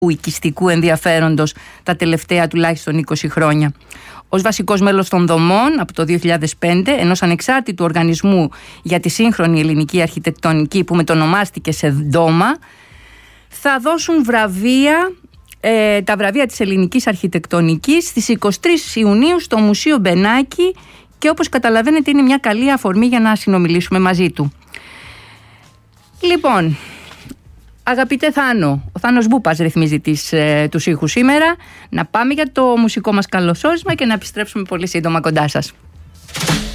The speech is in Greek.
οικιστικού ενδιαφέροντος τα τελευταία τουλάχιστον 20 χρόνια. Ως βασικός μέλος των δομών από το 2005 ενός ανεξάρτητου οργανισμού για τη σύγχρονη ελληνική αρχιτεκτονική που μετονομάστηκε σε Ντόμα, θα δώσουν βραβεία, τα βραβεία της ελληνικής αρχιτεκτονικής στις 23 Ιουνίου στο Μουσείο Μπενάκη, και όπως καταλαβαίνετε είναι μια καλή αφορμή για να συνομιλήσουμε μαζί του. Λοιπόν, αγαπητέ Θάνο, ο Θάνος Μπούπας ρυθμίζει τους ήχους σήμερα. Να πάμε για το μουσικό μας καλωσόρισμα και να επιστρέψουμε πολύ σύντομα κοντά σας.